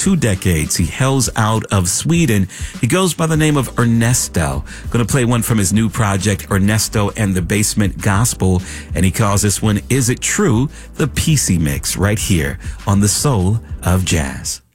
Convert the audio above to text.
2 decades. He hails out of Sweden. He goes by the name of Ernesto. Going to play one from his new project, Ernesto and the Basement Gospel. And he calls this one, Is It True? The PC Mix, right here on The Soul of Jazz.